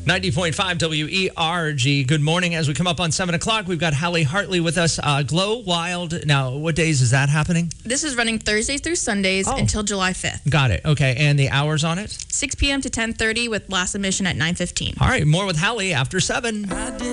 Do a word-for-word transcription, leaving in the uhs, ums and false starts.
ninety point five W E R G. Good morning. As we come up on seven o'clock, we've got Hallie Hartley with us. Uh, Glow Wild. Now, what days is that happening? This is running Thursdays through Sundays oh. until July fifth. Got it. Okay. And the hours on it? six p.m. to ten thirty with last admission at nine fifteen. All right. More with Hallie after seven.